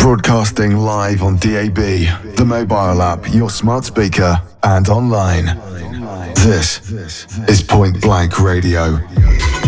Broadcasting live on DAB, the mobile app, your smart speaker, and online. This is Point Blank Radio.